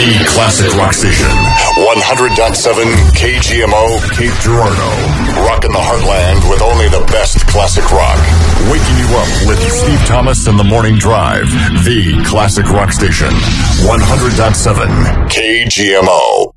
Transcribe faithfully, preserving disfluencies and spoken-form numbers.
The Classic Rock Station. one hundred point seven K G M O, Cape Girardeau. Rocking the heartland with only the best classic rock. Waking you up with Steve Thomas and the Morning Drive. The Classic Rock Station. one hundred point seven K G M O.